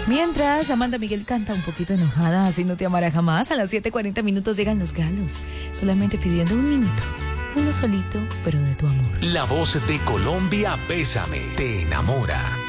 Mientras Amanda Miguel canta un poquito enojada, así no te amará jamás. A las 7:40 minutos llegan los galos, solamente pidiendo un minuto, uno solito, pero de tu amor. La voz de Colombia, Bésame, te enamora.